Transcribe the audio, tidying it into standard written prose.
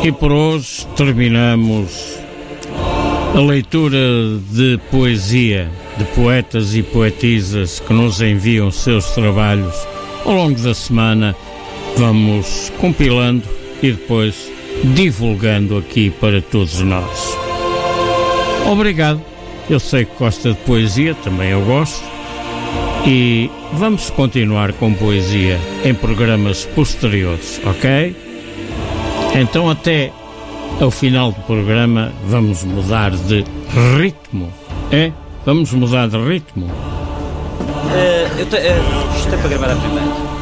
E por hoje terminamos a leitura de poesia de poetas e poetisas que nos enviam seus trabalhos ao longo da semana. Vamos compilando e depois divulgando aqui para todos nós. Obrigado. Eu sei que gosta de poesia, também eu gosto. E vamos continuar com poesia em programas posteriores, ok? Então até ao final do programa vamos mudar de ritmo. Vamos mudar de ritmo. Isto é para gravar a primeira.